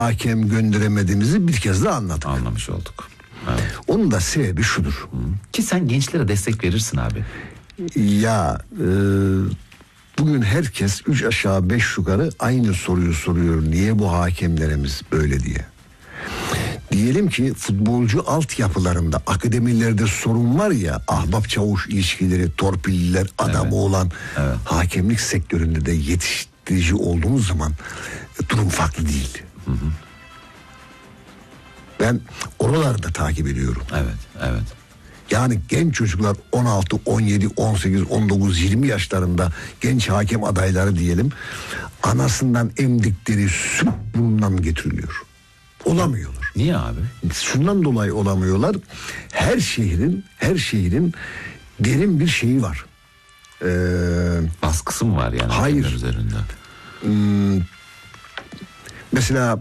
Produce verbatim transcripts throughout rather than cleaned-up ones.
hakem gönderemediğimizi bir kez daha anladık. Anlamış olduk. Evet. Onun da sebebi şudur. Hı. Ki sen gençlere destek verirsin abi. Ya e, bugün herkes üç aşağı beş yukarı aynı soruyu soruyor. Niye bu hakemlerimiz böyle diye. Diyelim ki futbolcu altyapılarında, akademilerde sorun var ya, ahbap çavuş ilişkileri, torpilliler, adamı evet. olan evet. hakemlik sektöründe de yetiştirici olduğumuz zaman durum farklı değil. Hı hı. Ben oraları da takip ediyorum. Evet, evet. Yani genç çocuklar on altı, on yedi, on sekiz, on dokuz, yirmi yaşlarında genç hakem adayları diyelim. Anasından emdikleri süt bundan getiriliyor. Olamıyorlar. Niye abi? Şundan dolayı olamıyorlar. Her şehrin, her şehrin derin bir şeyi var. Ee, Baskısı mı var yani? Hayır. Üzerinde? Hmm, mesela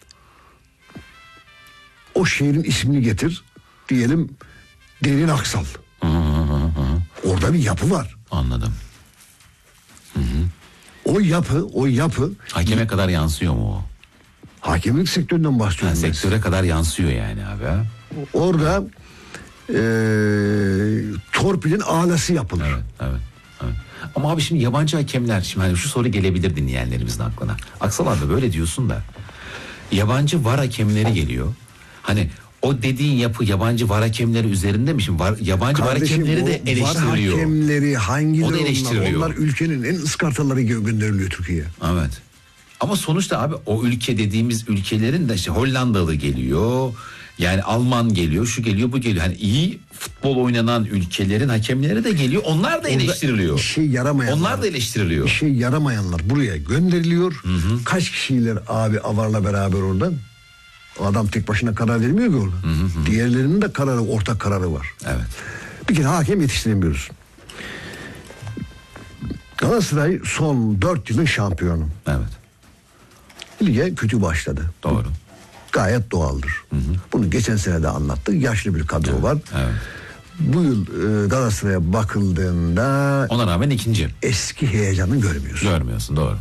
o şehrin ismini getir. Diyelim Derin Aksal. Hı hı hı. Orada bir yapı var. Anladım. Hı hı. O yapı, o yapı hakeme kadar yansıyor mu o? Hakemlik sektöründen bahsediyorum. Yani sektöre kadar yansıyor yani abi. Ha? Orada e, torpilin alası yapılır. Evet, evet, evet. Ama abi şimdi yabancı hakemler, şimdi hani şu soru gelebilir dinleyenlerimizin aklına. Aksal abi böyle diyorsun da yabancı var hakemleri geliyor. Hani o dediğin yapı yabancı var hakemleri üzerinde mi? Şimdi var, yabancı Kardeşim, var hakemleri de eleştiriliyor. Var hakemleri hangileri o da eleştiriliyor. Onlar, onlar ülkenin en ıskartaları gönderiliyor Türkiye'ye. Evet. Ama sonuçta abi o ülke dediğimiz ülkelerin de işte Hollandalı geliyor. Yani Alman geliyor, şu geliyor, bu geliyor. Hani iyi futbol oynanan ülkelerin hakemleri de geliyor. Onlar da eleştiriliyor. Bir şey yaramayanlar. Onlar da eleştiriliyor. Bir şey yaramayanlar buraya gönderiliyor. Hı hı. Kaç kişiler abi avarla beraber oradan? O adam tek başına karar vermiyor ki orada. Hı hı. Diğerlerinin de kararı, ortak kararı var. Evet. Bir kere hakem yetiştiremiyoruz. Galatasaray son dört yılın şampiyonu. Evet. Lige kötü başladı. Doğru. Gayet doğaldır. Hı hı. Bunu geçen sene de anlattık. Yaşlı bir kadro evet. var. Evet. Bu yıl e, Galatasaray'a bakıldığında ona rağmen ikinci. Eski heyecanı görmüyorsun. Görmüyorsun, doğru.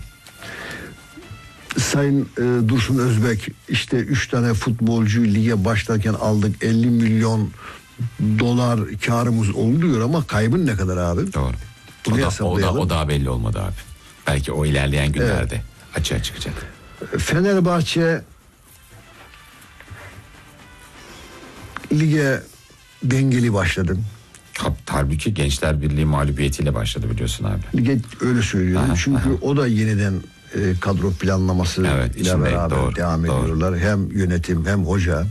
Sayın e, Dursun Özbek işte üç tane futbolcu lige başlarken aldık elli milyon dolar karımız oldu diyor ama kaybın ne kadar abi? Doğru. O da, o, da, o daha belli olmadı abi. Belki o ilerleyen günlerde evet. açığa çıkacak. Fenerbahçe lige dengeli başladı. Halbuki Gençler Birliği mağlubiyetiyle başladı biliyorsun abi. Lige öyle söylüyorum. Aha, çünkü aha. o da yeniden e, kadro planlaması evet, ile içinde, beraber doğru, devam doğru. ediyorlar. Hem yönetim hem hoca.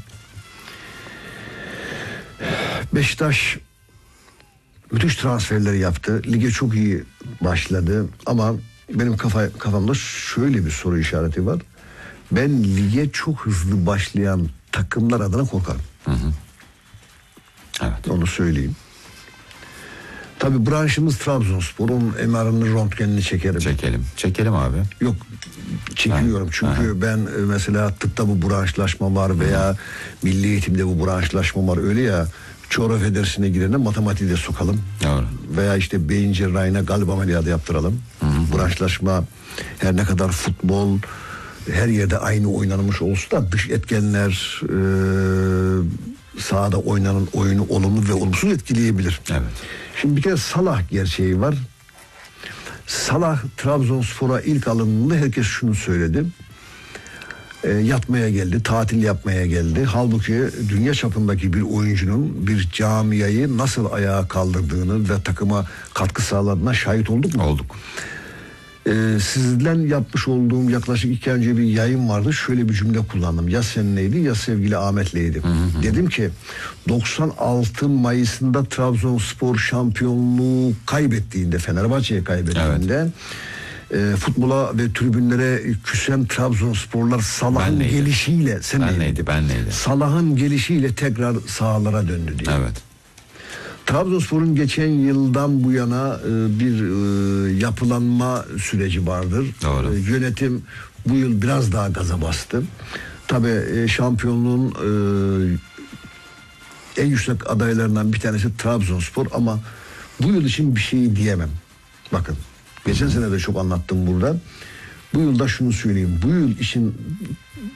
Beşiktaş müthiş transferleri yaptı. Lige çok iyi başladı ama benim kafa, kafamda şöyle bir soru işareti var. Ben lige çok hızlı başlayan takımlar adına korkarım. Hı hı. Evet. Onu söyleyeyim. Tabii branşımız Trabzonspor. Onun M R'ını, röntgenini çekerim. Çekelim. Çekelim abi. Yok çekiliyorum. Çünkü aha. ben mesela tıpta bu branşlaşma var veya hı. milli eğitimde bu branşlaşma var. Öyle ya coğrafya dersine girene matematiği de sokalım. Doğru. Veya işte beyin cerrahine kalp ameliyatı yaptıralım. Hı hı. Branşlaşma her ne kadar futbol her yerde aynı oynanmış olsa da dış etkenler e, sahada oynanan oyunu olumlu ve olumsuz etkileyebilir. Evet. Şimdi bir kere Salah gerçeği var. Salah Trabzonspor'a ilk alındığında herkes şunu söyledi. E, yatmaya geldi, tatil yapmaya geldi. Halbuki dünya çapındaki bir oyuncunun bir camiayı nasıl ayağa kaldırdığını ve takıma katkı sağladığına şahit olduk mu? Olduk. Ee, sizden yapmış olduğum yaklaşık iki ay önce bir yayın vardı. Şöyle bir cümle kullandım. Ya seninleydi ya sevgili Ahmet'leydi. Hı hı. Dedim ki doksan altı Mayıs'ında Trabzonspor şampiyonluğu kaybettiğinde, Fenerbahçe'ye kaybettiğinde evet. e, futbola ve tribünlere küsen Trabzonsporlar Salah'ın gelişiyle sen ben neydi, ben neydi? Salah'ın gelişiyle tekrar sahalara döndü diye. Evet. Trabzonspor'un geçen yıldan bu yana e, bir e, yapılanma süreci vardır. Doğru. E, yönetim bu yıl biraz daha gaza bastı. Tabii e, şampiyonluğun e, en yüksek adaylarından bir tanesi Trabzonspor ama bu yıl için bir şey diyemem. Bakın geçen sene de çok anlattım burada. Bu yılda şunu söyleyeyim. Bu yıl için